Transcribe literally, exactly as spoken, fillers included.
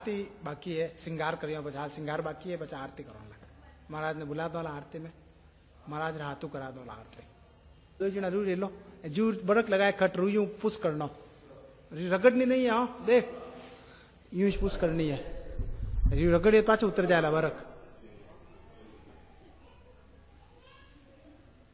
आरती बाकी है, श्रृंगार करियो बचा श्रृंगार बाकी है, बचा आरती करो लगा। महाराज ने बुला दो आरती में, महाराज हाथू करा दो आरती। दो जना रू ले लो, जू बड़क लगाए खट रू यूं पुश करना, रगड़नी नहीं है। देख यूं पुश करनी है, रगड़िए पाछो उतर जाएगा बरक।